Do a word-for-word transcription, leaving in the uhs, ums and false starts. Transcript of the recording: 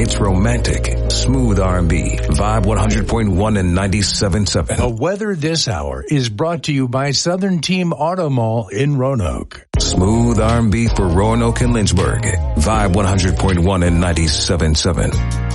It's romantic, smooth R and B. Vibe one hundred point one and ninety-seven point seven. The weather this hour is brought to you by Southern Team Auto Mall in Roanoke. Smooth R and B for Roanoke and Lynchburg. Vibe one hundred point one and ninety-seven point seven.